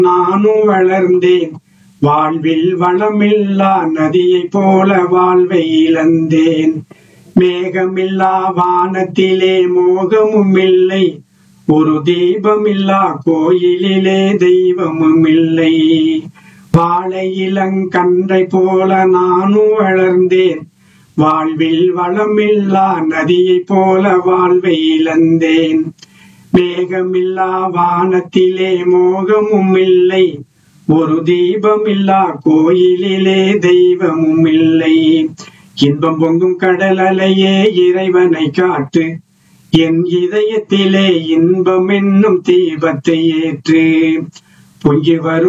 நானும் வளர்ந்தேன். வாழ்வில் வளமில்லா நதியைப் போல வாழ்வை இழந்தேன். மேகமில்லா வானத்திலே மோகமும் இல்லை, ஒரு தீபமில்லா கோயிலிலே தெய்வமும் இல்லை. வாழை இளங்கன்றை போல நானும் வளர்ந்தேன். வாழ்வில் வளமில்லா நதியைப் போல வாழ்வை இழந்தேன். மேகமில்லா வானத்திலே மோகமும் இல்லை, ஒரு தீபமில்லா கோயிலிலே தெய்வமும் இல்லை. இன்பம் பொங்கும் கடல் அலையே இறைவனை காட்டு, என் இதயத்திலே இன்பம் என்னும் தீபத்தை ஏற்று. பொங்கி வரும்